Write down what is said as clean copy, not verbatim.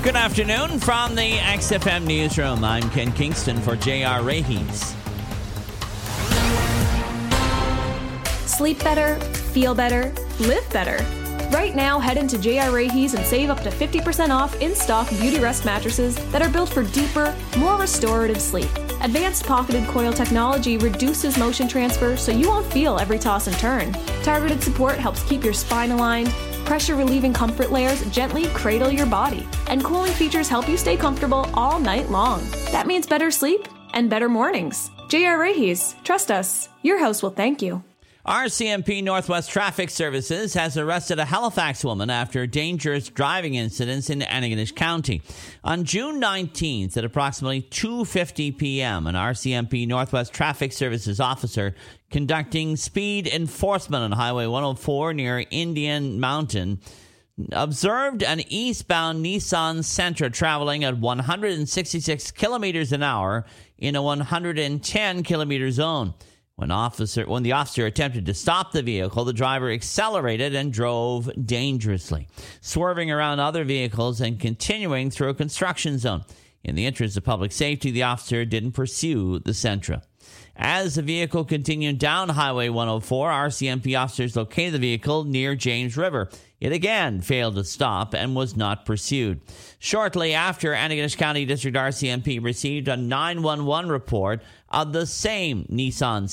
Good afternoon from the XFM Newsroom. I'm Ken Kingston for J.R. Rahys. Sleep better, feel better, live better. Right now, head into J.R. Rahys and save up to 50% off in-stock Beauty Rest mattresses that are built for deeper, more restorative sleep. Advanced pocketed coil technology reduces motion transfer so you won't feel every toss and turn. Targeted support helps keep your spine aligned. Pressure-relieving comfort layers gently cradle your body. And cooling features help you stay comfortable all night long. That means better sleep and better mornings. J.R. Rahys, trust us. Your house will thank you. RCMP Northwest Traffic Services has arrested a Halifax woman after dangerous driving incidents in Antigonish County. On June 19th at approximately 2:50 p.m., an RCMP Northwest Traffic Services officer conducting speed enforcement on Highway 104 near Indian Mountain observed an eastbound Nissan Sentra traveling at 166 kilometers an hour in a 110 kilometer zone. When the officer attempted to stop the vehicle, the driver accelerated and drove dangerously, swerving around other vehicles and continuing through a construction zone. In the interest of public safety, the officer didn't pursue the Sentra. As the vehicle continued down Highway 104, RCMP officers located the vehicle near James River. It again failed to stop and was not pursued. Shortly after, Antigonish County District RCMP received a 911 report of the same Nissan